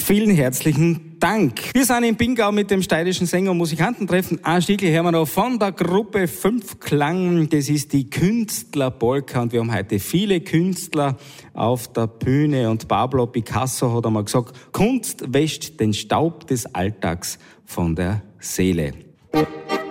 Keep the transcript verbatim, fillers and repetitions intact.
Vielen herzlichen Dank. Wir sind in Pingau mit dem steirischen Sänger- und Musikantentreffen. Ein Stückchen hören wir noch von der Gruppe Fünf Klang. Das ist die Künstlerpolka und wir haben heute viele Künstler auf der Bühne. Und Pablo Picasso hat einmal gesagt, Kunst wäscht den Staub des Alltags von der Seele.